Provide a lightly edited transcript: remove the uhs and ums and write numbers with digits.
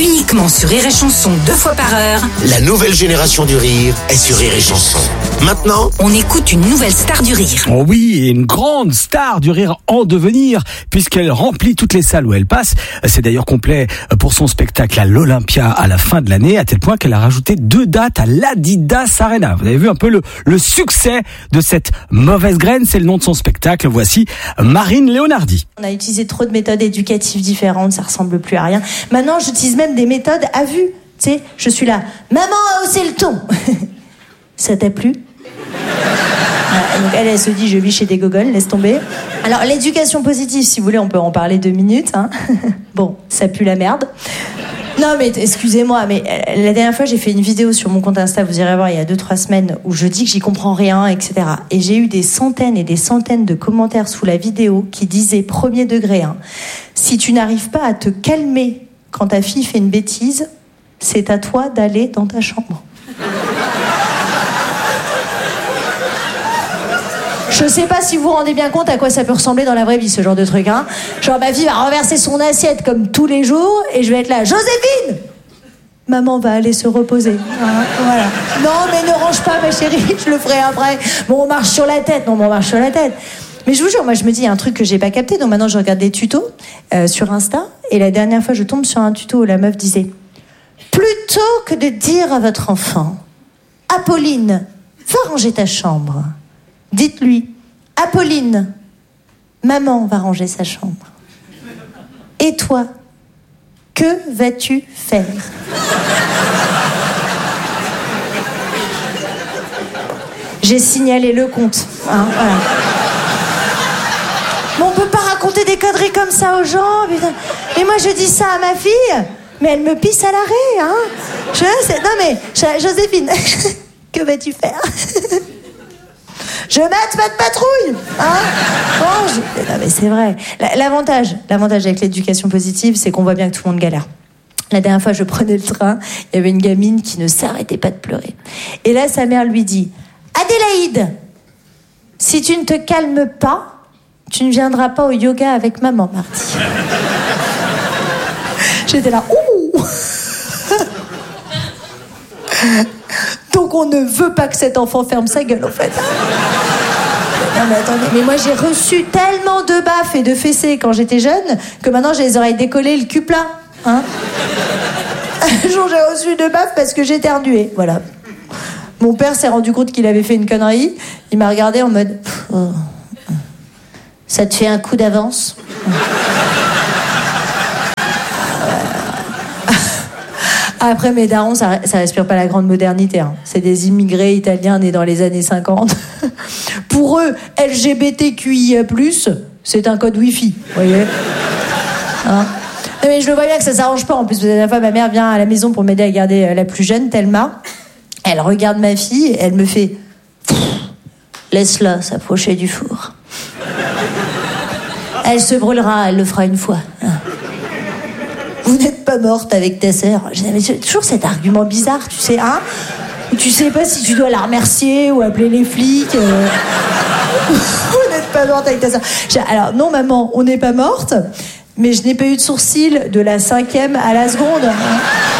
Uniquement sur Rire et Chanson 2 fois par heure. La nouvelle génération du rire est sur Rire et Chanson. Maintenant, On écoute une nouvelle star du rire. Oh oui, une grande star du rire en devenir, puisqu'elle remplit toutes les salles où elle passe. C'est d'ailleurs complet pour son spectacle à l'Olympia à la fin de l'année, à tel point qu'elle a rajouté 2 dates à l'Adidas Arena. Vous avez vu un peu le succès de cette mauvaise graine, c'est le nom de son spectacle. Voici Marine Leonardi. On a utilisé trop de méthodes éducatives différentes, ça ressemble plus à rien. Maintenant, j'utilise même des méthodes à vue. Tu sais, je suis là. Maman a haussé le ton. Ça t'a plu? Donc elle se dit, je vis chez des gogoles, laisse tomber. Alors, l'éducation positive, si vous voulez, on peut en parler 2 minutes. Hein. Bon, ça pue la merde. Non, mais excusez-moi, mais la dernière fois, j'ai fait une vidéo sur mon compte Insta, vous irez voir, il y a 2-3 semaines, où je dis que j'y comprends rien, etc. Et j'ai eu des centaines et des centaines de commentaires sous la vidéo qui disaient, premier degré, hein, si tu n'arrives pas à te calmer quand ta fille fait une bêtise, c'est à toi d'aller dans ta chambre. Je sais pas si vous vous rendez bien compte à quoi ça peut ressembler dans la vraie vie, ce genre de truc, hein. Genre, ma fille va renverser son assiette comme tous les jours, et je vais être là, Joséphine! Maman va aller se reposer. Hein, voilà. Non, mais ne range pas, ma chérie, je le ferai après. Bon, on marche sur la tête. Non, mais on marche sur la tête. Mais je vous jure, moi, je me dis, il y a un truc que j'ai pas capté, donc maintenant, je regarde des tutos sur Insta, et la dernière fois, je tombe sur un tuto où la meuf disait, plutôt que de dire à votre enfant, Apolline, va ranger ta chambre, dites-lui, Apolline, maman va ranger sa chambre. Et toi, que vas-tu faire? J'ai signalé le compte. Hein, voilà. Mais on peut pas raconter des conneries comme ça aux gens, putain. Et moi, je dis ça à ma fille, mais elle me pisse à l'arrêt. Hein. Non mais, Joséphine, que vas-tu faire? Je mate pas de patrouille, hein. Non mais c'est vrai. L'avantage avec l'éducation positive, c'est qu'on voit bien que tout le monde galère. La dernière fois, je prenais le train, il y avait une gamine qui ne s'arrêtait pas de pleurer. Et là, sa mère lui dit, Adélaïde, si tu ne te calmes pas, tu ne viendras pas au yoga avec maman mardi. J'étais là, ouh. Donc on ne veut pas que cet enfant ferme sa gueule, en fait. Non mais attendez, mais moi j'ai reçu tellement de baffes et de fessées quand j'étais jeune que maintenant j'ai les oreilles décollées, le cul plat. Hein. Un jour j'ai reçu 2 baffes parce que j'éternuais, voilà. Mon père s'est rendu compte qu'il avait fait une connerie. Il m'a regardé en mode, ça te fait un coup d'avance? Après, mes darons, ça respire pas la grande modernité. Hein. C'est des immigrés italiens nés dans les années 50. Pour eux, LGBTQIA+, c'est un code Wi-Fi, vous voyez. Hein. Non, mais je le vois bien que ça s'arrange pas. En plus, la dernière fois, ma mère vient à la maison pour m'aider à garder la plus jeune, Thelma. Elle regarde ma fille, et elle me fait « Laisse-la s'approcher du four. Elle se brûlera, elle le fera une fois. Hein. Vous n'êtes pas morte avec ta sœur. » J'ai toujours cet argument bizarre, tu sais, hein. Tu sais pas si tu dois la remercier ou appeler les flics. Vous n'êtes pas morte avec ta sœur. Alors, non, maman, on n'est pas morte, mais je n'ai pas eu de sourcil de la 5e à la seconde. Hein.